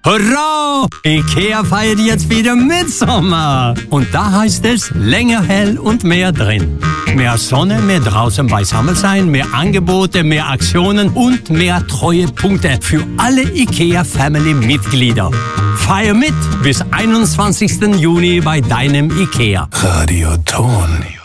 Hurra! IKEA feiert jetzt wieder Mitsommer. Und da heißt es länger hell und mehr drin. Mehr Sonne, mehr draußen beisammen sein, mehr Angebote, mehr Aktionen und mehr Treuepunkte für alle IKEA-Family-Mitglieder. Feier mit bis 21. Juni bei deinem IKEA. Radio Ton.